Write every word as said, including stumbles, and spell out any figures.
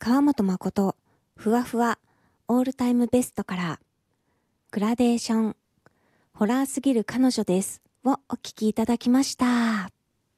川本誠、ふわふわ、オールタイムベストから、グラデーション、ホラーすぎる彼女ですをお聞きいただきました。